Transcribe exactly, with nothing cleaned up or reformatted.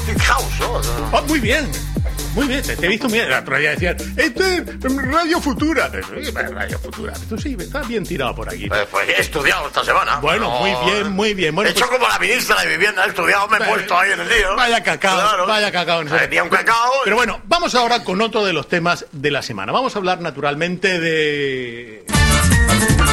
House, ¿no? Oh, muy bien. Muy bien, te, te he visto muy bien. La otra día decían, esto es Radio Futura. Radio Futura. Tú sí, estás bien tirado por aquí. Pues, pues he estudiado esta semana. Bueno, no, muy bien, muy bien. Bueno, he hecho pues, como la ministra de Vivienda, he estudiado, me he puesto ahí en el lío. Vaya cacao, claro. vaya cacao. No tenía un cacao. Pero bueno, vamos ahora con otro de los temas de la semana. Vamos a hablar naturalmente de...